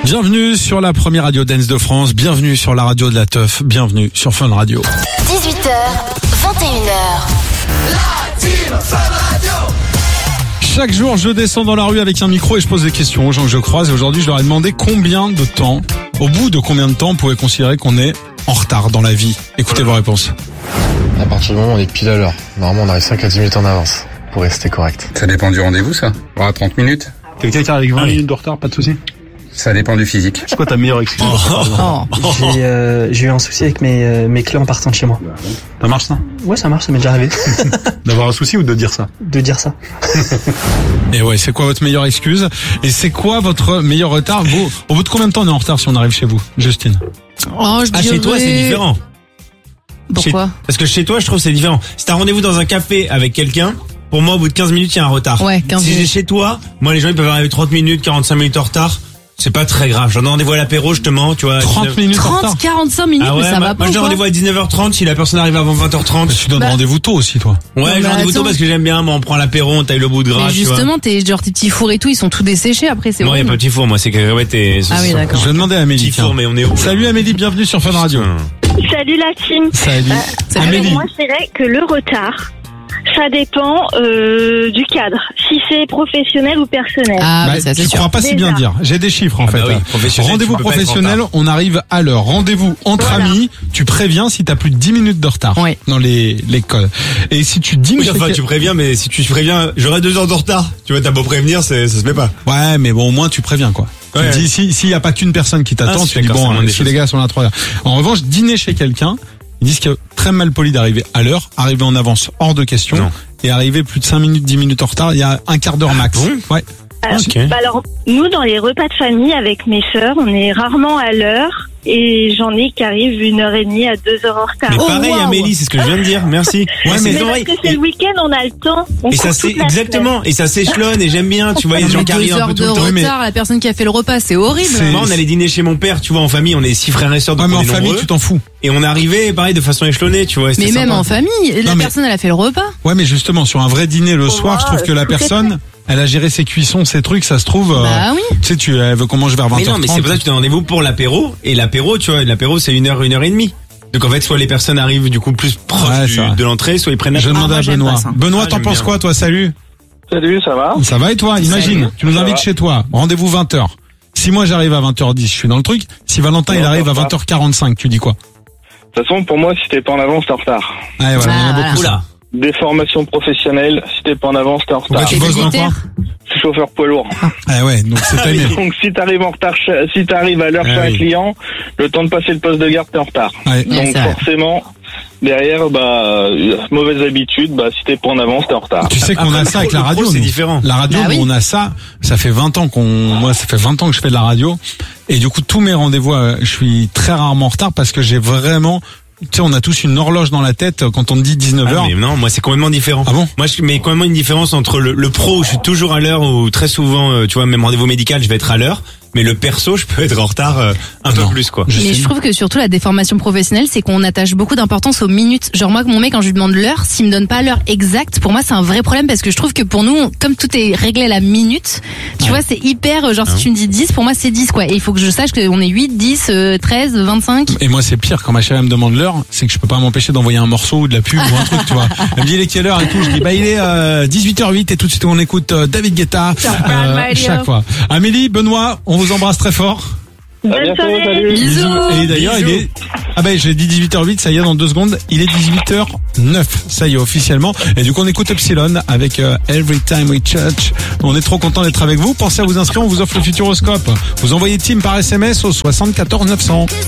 Bienvenue sur la première radio dance de France, bienvenue sur la radio de la teuf, bienvenue sur Fun Radio. 18h, 21h. La team Fun Radio. Chaque jour, je descends dans la rue avec un micro et je pose des questions aux gens que je croise. Et aujourd'hui, je leur ai demandé au bout de combien de temps on pouvait considérer qu'on est en retard dans la vie. Écoutez vos réponses. À partir du moment où on est pile à l'heure, normalement on arrive 5 à 10 minutes en avance pour rester correct. Ça dépend du rendez-vous, ça. À 30 minutes. Quelqu'un qui arrive 20 minutes de retard, pas de souci. Ça dépend du physique. C'est quoi ta meilleure excuse? J'ai eu un souci avec mes clés en partant de chez moi. Ça marche ça? Ouais, ça marche, ça m'est déjà arrivé. D'avoir un souci ou de dire ça? De dire ça. Et ouais, c'est quoi votre meilleure excuse? Et c'est quoi votre meilleur retard? Vous, au bout de combien de temps on est en retard si on arrive chez vous, Justine? Chez toi, c'est différent. Pourquoi? Parce que chez toi, je trouve que c'est différent. Si t'as rendez-vous dans un café avec quelqu'un, pour moi, au bout de 15 minutes, il y a un retard. Ouais, 15 si minutes. j'ai chez toi, moi, les gens, ils peuvent arriver 30 minutes, 45 minutes en retard. C'est pas très grave. J'en ai rendez-vous à l'apéro, justement, tu vois. 30 minutes en retard. 45 minutes, Ah ouais, mais ça va pas. moi, j'ai rendez-vous à 19h30, si la personne arrive avant 20h30. Tu donnes rendez-vous tôt aussi, toi. Ouais, j'ai rendez-vous tôt parce que j'aime bien, moi, on prend l'apéro, on taille le bout de gras, Mais tu vois. justement, tes petits fours et tout, ils sont tout desséchés après, c'est Moi, il y a horrible. pas de petit four, moi, c'est que, ouais, Ah oui, d'accord. Je vais demander à Amélie. Petit four, mais on est où? Salut Amélie, bienvenue sur Fun Radio. Salut la team. Salut. Salut. Amélie. Moi, je dirais que le retard, ça dépend du cadre. Si c'est professionnel ou personnel. Ah, Bah, bah, ça c'est tu sûr. crois pas si bien Déjà. dire. J'ai des chiffres en Ah fait. bah oui, professionnel, Rendez-vous tu peux pas être en professionnel, retard. on arrive à l'heure. Rendez-vous entre Voilà. amis, tu préviens si t'as plus de 10 minutes de retard Oui. dans les codes. Et si tu dînes Oui, chez enfin, quel- tu préviens, mais si tu préviens, j'aurai 2 heures de retard. Tu vois, t'as beau prévenir, ça se fait pas. Ouais, mais bon, au moins tu préviens quoi. Ouais. Tu dis s'il y a pas qu'une personne qui t'attend, Ah, tu dis d'accord, c'est bon, moins des si les choses. gars sont là 3 heures. En revanche, dîner chez quelqu'un, ils disent que très mal poli d'arriver à l'heure, arriver en avance hors de question, Non. et arriver plus de 5 minutes, 10 minutes en retard, il y a un quart d'heure max. bon Ouais. Ok. Alors, nous, dans les repas de famille avec mes sœurs, on est rarement à l'heure. Et j'en ai qui arrivent 1h30 à 2 heures en retard. Mais pareil, wow. Amélie, c'est ce que je viens de dire. Merci. Ouais, Mais c'est parce vrai. que c'est le week-end, on a le temps. On Et ça court c'est toute la exactement. Et ça s'échelonne et j'aime bien. Tu vois, il y a des gens qui arrivent 2 un heures peu tout de le temps. Oui, mais- retard, la personne qui a fait le repas, c'est horrible. C'est- Moi, on allait dîner chez mon père. Tu vois, en famille, on est 6 frères et sœurs, donc Ouais, mais on en est famille, nombreux. tu t'en fous. Et on est arrivé, pareil, de façon échelonnée. Tu vois. Mais c'était même sympa. en famille, la Non, mais- personne, elle a fait le repas. Ouais, mais justement, sur un vrai dîner le soir, je trouve que la tout est personne, elle a géré ses cuissons, ses trucs, ça se trouve, Bah oui. tu sais, elle veut qu'on mange vers 20h30. Mais non, mais c'est pour ça que tu as rendez-vous pour l'apéro. Et l'apéro, tu vois, l'apéro c'est 1 heure, 1 heure et demie. Donc en fait, soit les personnes arrivent du coup plus proches Ouais, c'est vrai. de l'entrée, soit ils prennent la Je demande moi, à j'aime Benoît. pas ça. Benoît, Ah, t'en j'aime penses bien. quoi, toi? Salut. Salut, ça va? Ça va et toi? Imagine, tu nous Ça invites va. chez toi. Rendez-vous 20h. Si moi j'arrive à 20h10, je suis dans le truc. Si Valentin, Non, il arrive à ça va. 20h45, tu dis quoi? De toute façon, pour moi, si t'es pas en avance, t'es en retard. Ouais, voilà, il y en a Ah, beaucoup. ça. Oula. Des formations professionnelles, si t'es pas en avance, t'es en Pourquoi retard. tu bosses dans quoi? Militaire. Je suis chauffeur poids lourd. Ah ouais, donc c'est timé. Donc, si t'arrives en retard, si t'arrives à l'heure Ah chez un oui. client, le temps de passer le poste de garde, t'es en retard. Ouais. Ouais, Donc, c'est vrai. forcément, derrière, mauvaise habitude, si t'es pas en avance, t'es en retard. Tu sais qu'on a Après, ça avec la le pro, radio. c'est nous. différent. La radio, Bah nous, oui. on a ça. Ça fait 20 ans moi, ça fait 20 ans que je fais de la radio. Et du coup, tous mes rendez-vous, je suis très rarement en retard parce que j'ai vraiment, tu sais, on a tous une horloge dans la tête quand on dit 19h. Ah, mais non, moi c'est complètement différent. Ah bon? Moi je mets complètement une différence entre le pro où je suis toujours à l'heure ou très souvent tu vois même rendez-vous médical je vais être à l'heure, mais le perso je peux être en retard un peu Non. plus quoi. Je Mais sais. je trouve que surtout la déformation professionnelle, c'est qu'on attache beaucoup d'importance aux minutes. Genre moi, mon mec, quand je lui demande l'heure, s'il me donne pas l'heure exacte, pour moi c'est un vrai problème parce que je trouve que pour nous, comme tout est réglé à la minute, tu vois, c'est hyper, genre si tu me dis 10, pour moi c'est 10 quoi. Et il faut que je sache qu'on est 8, 10, 13, 25. Et moi, c'est pire. Quand ma chérie me demande l'heure, c'est que je peux pas m'empêcher d'envoyer un morceau ou de la pub ou un truc, tu vois. Elle me dit, il est quelle heure et tout. Je dis, il est 18h08 et tout de suite, on écoute David Guetta chaque fois. Amélie, Benoît, on vous embrasse très fort. À Bonne bientôt, soirée. salut. Bisous. Et d'ailleurs, il est... j'ai dit 18h08, ça y est, dans 2 secondes. Il est 18h09, ça y est, officiellement. Et du coup, on écoute Epsilon avec Every Time We Touch. On est trop content d'être avec vous. Pensez à vous inscrire, on vous offre le Futuroscope. Vous envoyez Team par SMS au 74 900.